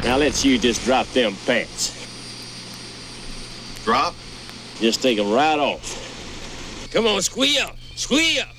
Now let's you just drop them pants. Drop? Just take them right off. Come on, squee up. Squee up.